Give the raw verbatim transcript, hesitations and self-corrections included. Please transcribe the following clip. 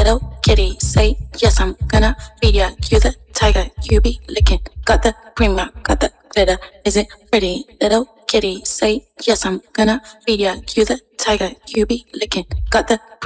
little kitty, say yes, I'm gonna feed ya. You the tiger, you be licking. Got the cream, got the glitter. Is it pretty, little kitty? Say yes, I'm gonna feed ya. You the tiger, you be licking. Got the